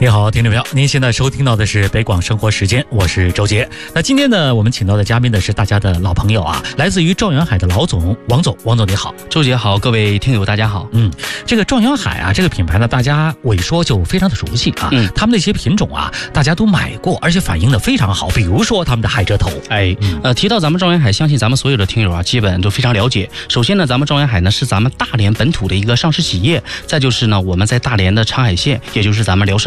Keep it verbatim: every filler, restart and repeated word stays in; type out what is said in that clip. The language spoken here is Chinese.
你好，听众朋友，您现在收听到的是北广生活时间，我是周杰。那今天呢，我们请到的嘉宾呢是大家的老朋友啊，来自于壮阳海的老总王总。王总你好。 周杰好，各位听友大家好。 嗯，这个壮阳海啊，这个品牌呢，大家我一说就非常的熟悉啊。嗯，他们那些品种啊，大家都买过，而且反应的非常好。比如说他们的海蜇头， 哎，嗯、呃，提到咱们壮阳海，相信咱们所有的听友啊，基本都非常了解。首先呢，咱们壮阳海呢是咱们大连本土的一个上市企业，再就是呢，我们在大连的长海县，也就是咱们辽